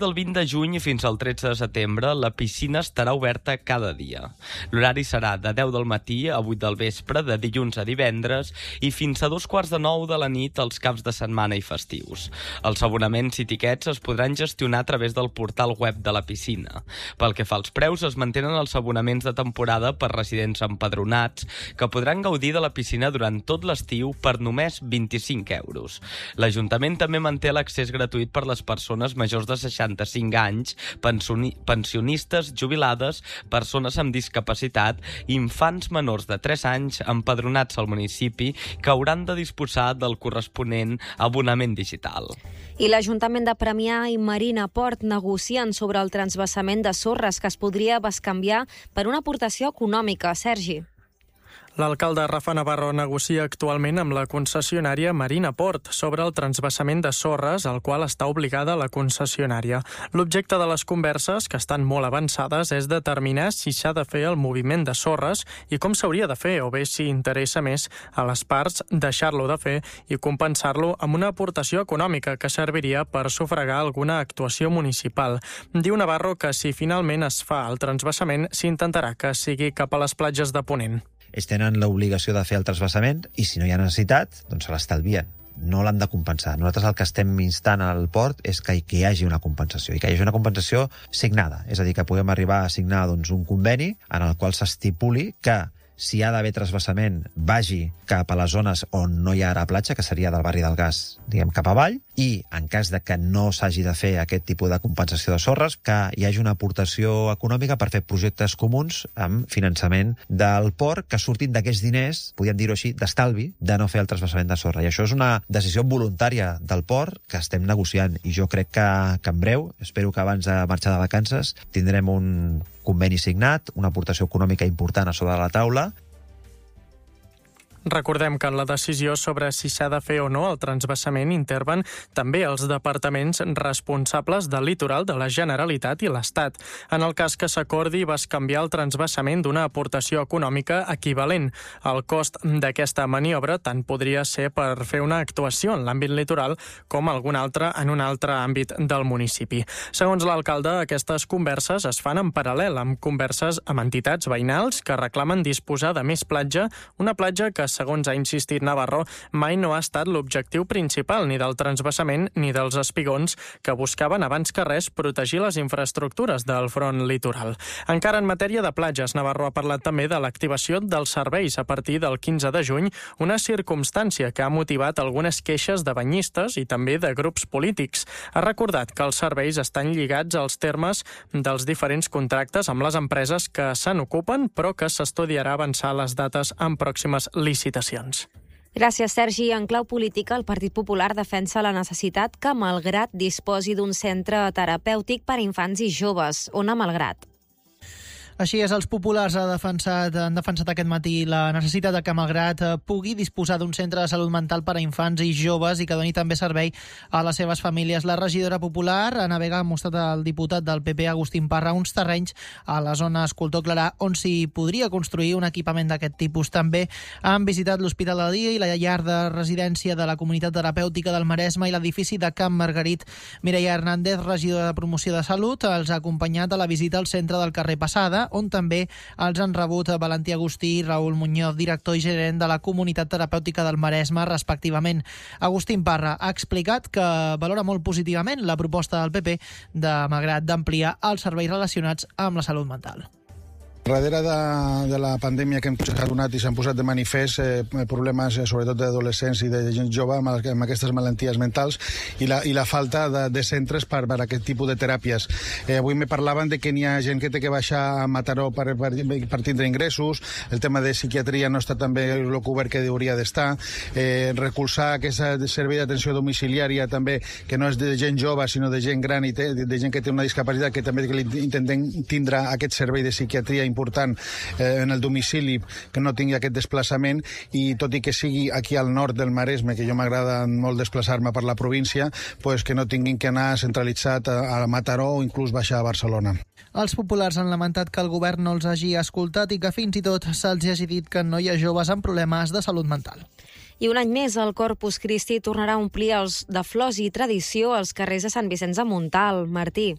del 20 de juny fins al 13 de setembre, la piscina estarà oberta cada dia. L'horari serà de 10 del matí a 8 del vespre, de dilluns a divendres, i fins a 2:45 de la nit els caps de setmana i festius. Els abonaments i tiquets es podran gestionar a través del portal web de la piscina. Pel que fa als preus, es mantenen els abonaments de temporada per residents empadronats, que podran gaudir de la piscina durant tot l'estiu per només 25 euros. L'Ajuntament també manté l'accés gratuït per les persones majors de 65 anys, pensionistes, jubilades, persones amb discapacitat i infants menors de 3 anys empadronats al municipi, que hauran de disposar del corresponent abonament digital. I l'Ajuntament de Premià i Marina Port negocien sobre el transvasament de sorres que es podria bescanviar per una aportació econòmica. Sergi. L'alcalde Rafa Navarro negocia actualment amb la concessionària Marina Port sobre el transvasament de sorres al qual està obligada la concessionària. L'objecte de les converses, que estan molt avançades, és determinar si s'ha de fer el moviment de sorres i com s'hauria de fer, o bé si interessa més a les parts deixar-lo de fer i compensar-lo amb una aportació econòmica que serviria per sufragar alguna actuació municipal. Diu Navarro que si finalment es fa el transvasament, s'intentarà que sigui cap a les platges de Ponent. Ells tenen l'obligació de fer el transvasament i si no hi ha necessitat, doncs se l'estalvien. No l'han de compensar. Nosaltres el que estem instant al port és que hi hagi una compensació, i que hi hagi una compensació signada. És a dir, que puguem arribar a signar un conveni en el qual s'estipuli que si hi ha d'haver transvasament, vagi cap a les zones on no hi ha ara platja, que seria del barri del Gas, diguem, cap avall, i en cas de que no s'hagi de fer aquest tipus de compensació de sorres, que hi hagi una aportació econòmica per fer projectes comuns amb finançament del port que surtin d'aquests diners, podríem dir-ho així, d'estalvi, de no fer el transvasament de sorra. I això és una decisió voluntària del port que estem negociant, i jo crec que en breu, espero que abans de marxar de vacances, tindrem un conveni signat, una aportació econòmica important a sobre de la taula. Recordem que en la decisió sobre si s'ha de fer o no el transvasament interven també els departaments responsables del litoral de la Generalitat i l'Estat. En el cas que s'acordi bescanviar el transvasament d'una aportació econòmica equivalent. El cost d'aquesta maniobra tant podria ser per fer una actuació en l'àmbit litoral com algun altre en un altre àmbit del municipi. Segons l'alcalde, aquestes converses es fan en paral·lel amb converses amb entitats veïnals que reclamen disposar de més platja, una platja que, segons ha insistit Navarro, mai no ha estat l'objectiu principal ni del transvasament ni dels espigons, que buscaven abans que res protegir les infraestructures del front litoral. Encara en matèria de platges, Navarro ha parlat també de l'activació dels serveis a partir del 15 de juny, una circumstància que ha motivat algunes queixes de banyistes i també de grups polítics. Ha recordat que els serveis estan lligats als termes dels diferents contractes amb les empreses que se n'ocupen, però que s'estudiarà avançar les dates en pròximes licitacions. Gràcies, Sergi. En clau política, el Partit Popular defensa la necessitat que Malgrat disposi d'un centre terapèutic per a infants i joves. Ona Malgrat. Així és, els populars han defensat aquest matí la necessitat de que Malgrat pugui disposar d'un centre de salut mental per a infants i joves i que doni també servei a les seves famílies. La regidora popular, Ana Vega, ha mostrat al diputat del PP, Agustín Parra, uns terrenys a la zona Escultor Clarà on s'hi podria construir un equipament d'aquest tipus. També han visitat l'Hospital de Dia i la llar de residència de la Comunitat Terapèutica del Maresme i l'edifici de Camp Margarit. Mireia Hernández, regidora de Promoció de Salut, els ha acompanyat a la visita al centre del carrer Passada, on també els han rebut Valentí Agustí i Raül Muñoz, director i gerent de la Comunitat Terapèutica del Maresme, respectivament. Agustín Parra ha explicat que valora molt positivament la proposta del PP de Malgrat d'ampliar els serveis relacionats amb la salut mental. Darrere de la pandèmia que s'ha donat i s'han posat de manifest problemes sobretot d'adolescents i de gent jove amb aquestes malalties mentals i la falta de centres per a aquest tipus de teràpies. Avui me parlaven de que n'hi ha gent que té que baixar a Mataró per tindre ingressos, el tema de psiquiatria no està també el cobert que hauria d'estar, recolzar aquest servei d'atenció domiciliària també, que no és de gent jove sinó de gent gran i de gent que té una discapacitat, que també intentem tindre aquest servei de psiquiatria important en el domicili, que no tingui aquest desplaçament, i tot i que sigui aquí al nord del Maresme, que jo m'agrada molt desplaçar-me per la província, pues que no tinguin que anar centralitzat a Mataró o inclús baixar a Barcelona. Els populars han lamentat que el govern no els hagi escoltat i que fins i tot se'ls hagi dit que no hi ha joves amb problemes de salut mental. I un any més el Corpus Christi tornarà a omplir de flors i tradició els carrers de Sant Vicenç de Montalt. Martí.